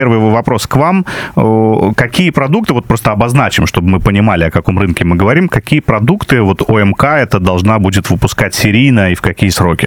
Первый вопрос к вам. Какие продукты, вот просто обозначим, чтобы мы понимали, о каком рынке мы говорим, какие продукты вот ОМК это должна будет выпускать серийно и в какие сроки?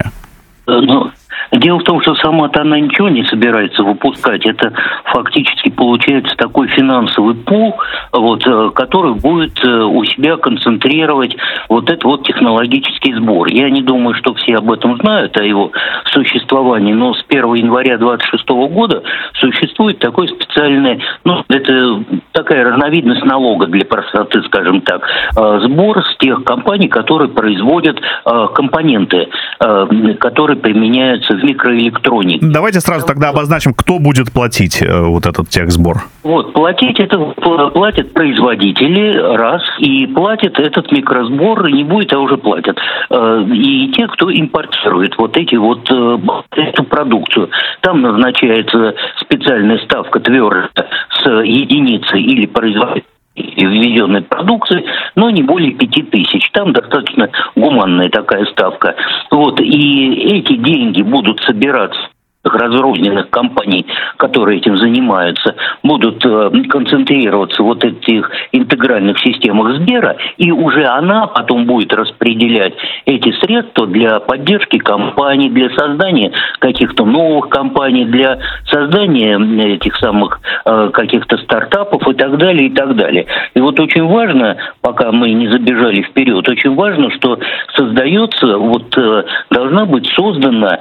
Дело в том, что сама-то она ничего не собирается выпускать. Это фактически получается такой финансовый пул, который будет у себя концентрировать вот этот вот технологический сбор. Я не думаю, что все об этом знают, о его существовании, но с 1 января 2026 года существует такой специальный, это такая разновидность налога для простоты, скажем так, сбор с тех компаний, которые производят компоненты, которые применяются в микроэлектронике. Давайте сразу тогда обозначим, кто будет платить вот этот техсбор. Платить это платят производители, раз, и платит этот микросбор, не будет, а уже платят. И те, кто импортирует эту продукцию. Там назначается специальная ставка твердая с единицы или производителя введенной продукции, но не более 5000. Там достаточно гуманная такая ставка. И эти деньги будут собираться разрозненных компаний, которые этим занимаются, будут концентрироваться в этих интегральных системах Сбера, и уже она потом будет распределять эти средства для поддержки компаний, для создания каких-то новых компаний, для создания этих самых каких-то стартапов и так далее, и так далее. И очень важно, пока мы не забежали вперед, очень важно, что создается, должна быть создана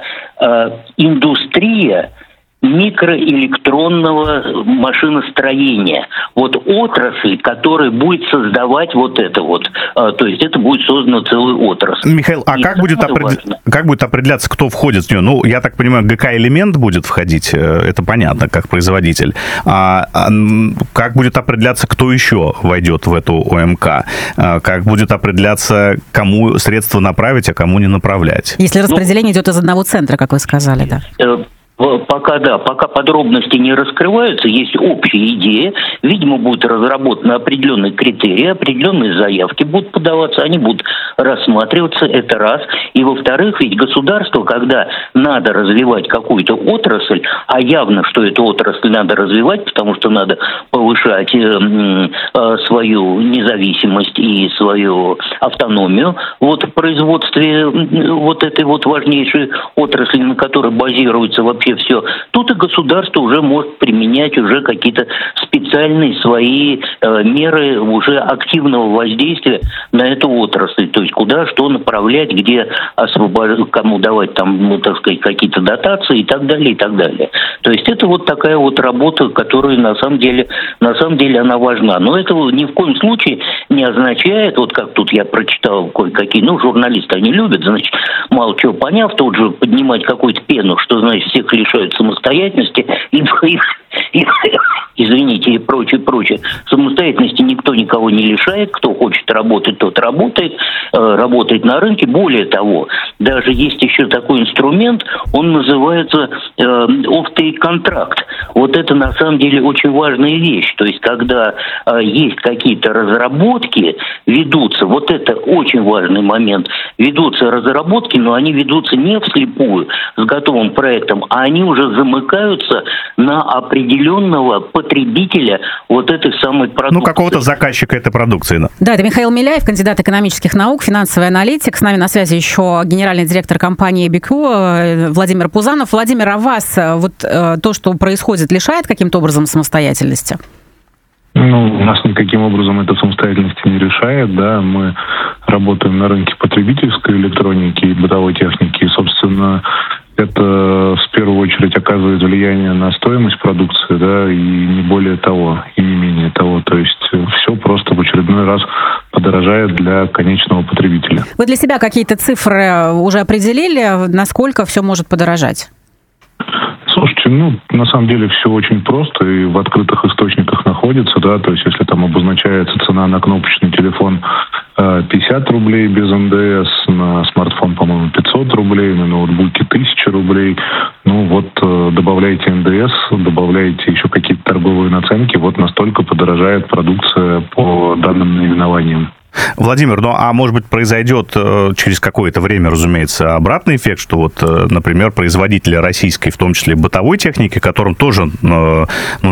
индустрия микроэлектронного машиностроения. Отрасль, которая будет создавать то есть это будет создана целая отрасль. Михаил, а как будет определяться, кто входит в нее? Я так понимаю, ГК-элемент будет входить, это понятно, как производитель. А как будет определяться, кто еще войдет в эту ОМК? Как будет определяться, кому средства направить, а кому не направлять? Если распределение идет из одного центра, как вы сказали, да. Пока подробности не раскрываются, есть общая идея. Видимо, будут разработаны определенные критерии, определенные заявки будут подаваться, они будут рассматриваться, это раз. И во-вторых, ведь государство, когда надо развивать какую-то отрасль, а явно, что эту отрасль надо развивать, потому что надо повышать свою независимость и свою автономию в производстве этой важнейшей отрасли, на которой базируется вообще все. Тут и государство уже может применять уже какие-то специальные свои меры уже активного воздействия на эту отрасль. То есть куда, что направлять, где освобождать, кому давать какие-то дотации и так далее, и так далее. То есть это такая работа, которая на самом деле она важна. Но это ни в коем случае не означает, как тут я прочитал кое-какие, журналисты они любят, значит, мало чего поняв, тут же поднимать какую-то пену, что, значит, всех лишают самостоятельности извините, и прочее. Самостоятельности никто никого не лишает. Кто хочет работать, тот работает на рынке. Более того, даже есть еще такой инструмент, он называется off-take-контракт. Это на самом деле очень важная вещь. То есть, когда есть какие-то разработки, ведутся, это очень важный момент, ведутся разработки, но они ведутся не вслепую с готовым проектом, а они уже замыкаются на определенного потребителя этой самой продукции. Какого-то заказчика этой продукции. Да, это Михаил Миляев, кандидат экономических наук, финансовый аналитик. С нами на связи еще генеральный директор компании BQ Владимир Пузанов. Владимир, а вас то, что происходит, лишает каким-то образом самостоятельности? Нас никаким образом это самостоятельности не решает, да, мы работаем на рынке потребительской электроники и бытовой техники, и, собственно, это в первую очередь оказывает влияние на стоимость продукции, да, и не более того, и не менее того, то есть все просто в очередной раз подорожает для конечного потребителя. Вы для себя какие-то цифры уже определили, насколько все может подорожать? Слушайте, на самом деле все очень просто и в открытых источниках находится, да, то есть если там обозначается цена на кнопочный телефон 50 рублей без НДС, на смартфон, по-моему, 500 рублей, на ноутбуке 1000 рублей, добавляйте НДС, добавляйте еще какие-то торговые наценки, настолько подорожает продукция по данным наименованиям. Владимир, ну а может быть произойдет через какое-то время, разумеется, обратный эффект, что вот, например, производители российской, в том числе бытовой техники, которым тоже нужно